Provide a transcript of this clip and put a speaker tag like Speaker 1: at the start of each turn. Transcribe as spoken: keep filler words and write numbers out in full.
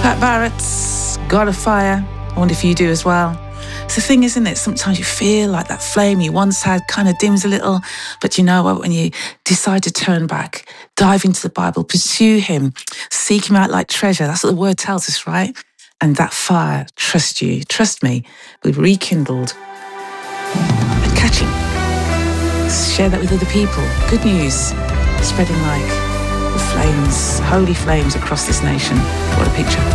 Speaker 1: Pat Barrett's God of Fire. I wonder if you do as well. It's the thing, isn't it? Sometimes you feel like that flame you once had kind of dims a little, but you know what? When you decide to turn back, dive into the Bible, pursue him, seek him out like treasure. That's what the word tells us, right? And that fire, trust you, trust me, will be rekindled and catching. Share that with other people. Good news, spreading like the flames, holy flames across this nation. What a picture.